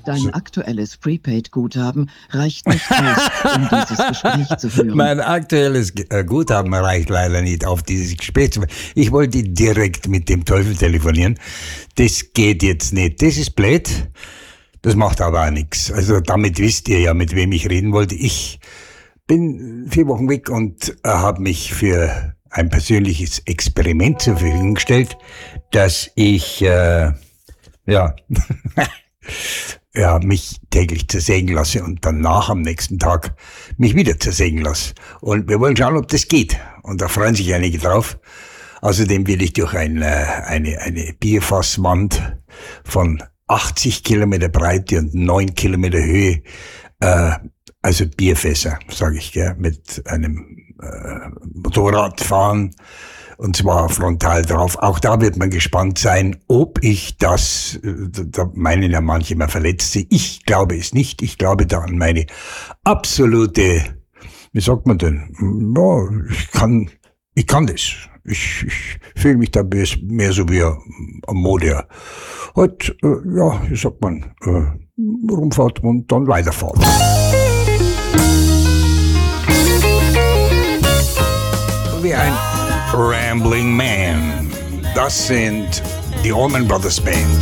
Dein aktuelles Prepaid-Guthaben reicht nicht aus, um dieses Gespräch zu führen. Mein aktuelles Guthaben reicht leider nicht auf dieses Gespräch zu führen. Ich wollte direkt mit dem Teufel telefonieren. Das geht jetzt nicht. Das ist blöd. Das macht aber auch nichts. Also damit wisst ihr ja, mit wem ich reden wollte. Ich bin 4 Wochen weg und habe mich für ein persönliches Experiment zur Verfügung gestellt, dass ich mich täglich zersägen lasse und danach am nächsten Tag mich wieder zersägen lasse. Und wir wollen schauen, ob das geht. Und da freuen sich einige drauf. Außerdem will ich durch eine Bierfasswand von 80 Kilometer Breite und 9 Kilometer Höhe, also Bierfässer, sage ich, gell, mit einem Motorrad fahren, und zwar frontal drauf. Auch da wird man gespannt sein, ob ich das, da meinen ja manche immer Verletzte, ich glaube es nicht. Ich glaube da an meine absolute, wie sagt man denn, ja, ich kann das. Ich fühle mich da mehr so wie ein Modier. Halt, wie sagt man, Rumfahrt und dann weiterfahren. Wie ein Rambling Man. Das sind die Allman Brothers Band.